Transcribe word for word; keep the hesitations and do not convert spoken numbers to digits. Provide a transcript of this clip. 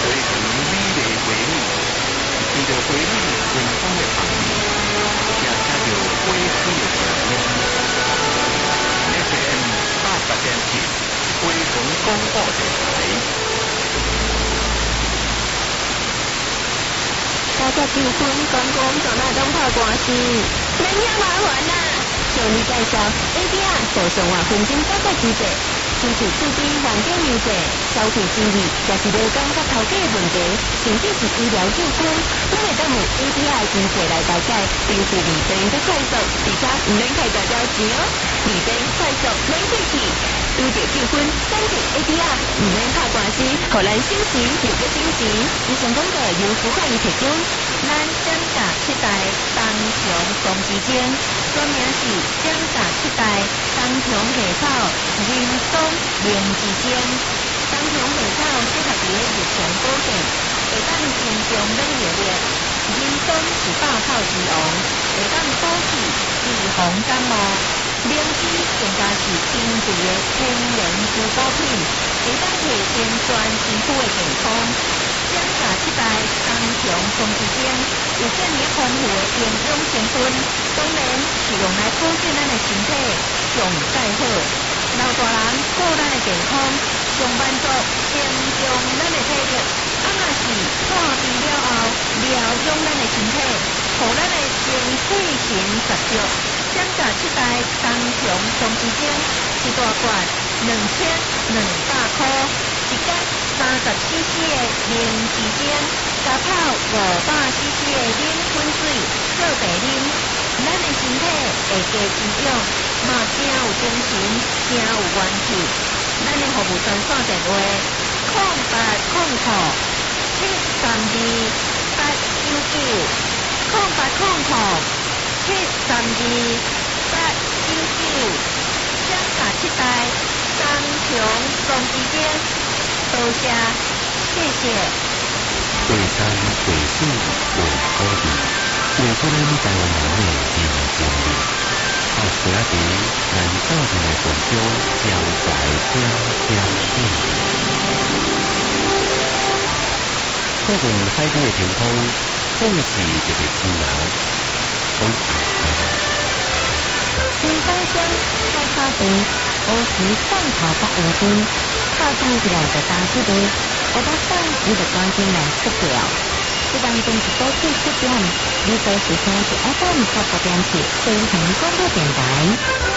追寻美丽回忆，随着回忆远方的旁边，也听着归去的声音。F M 八十点七，归恒广播电台。 大家结婚公公从那东泡关系，免遐麻烦啦。向你介绍 A D R 附送外分金八个机制，支持厝边环境优势，消费生意也是劳工甲头家的问题，甚至是医疗救伤，拢会当用 A D R 机制来排解，保护利病的快速，而且唔免开大条钱哦，利病快速免费去。拄着结婚，选择 A D R， 唔免拍官司，互咱省时又搁省钱。以上广告由福款伊提供。咱涨价七代东强双之间，专名是涨价七代东强下草人松灵之间。东强下草适合伫日常保健，会当增强免疫力。人松是百草之王，会当补气预防感冒。灵芝更加是顶级的天然滋补品，会当提升全身躯的健康。涨价七代东强双之间有这么丰富的营养成分，当然是用来保健咱的身体上最好。老大人顾咱的健康，上班族增强咱的体力，啊若是看病了后疗养咱的身体，互咱的精气神十足。涨价七代东强双之间一大罐两千两百块，一罐三十 C C 的灵之间，加泡五百 C C 的冷粉水做茶啉，咱的身体会加滋养，嘛真有精神，真有元气。咱的服务专线电话：零八零零七三二八九九，零八零零七三二八九九。涨价七代东强双之间，多谢，谢谢。 过山过水过土地，为出咱台湾人的人情味。后生时，咱早前的广州招财点点点。靠近海边的天空，总是一个自然，从新芳乡开发地，乌石上头北湖边，靠近起来的大基地，我到上你就赶紧来出掉。这当中是多次七点，你所收听是 F M 八八点七，飞行广播电台。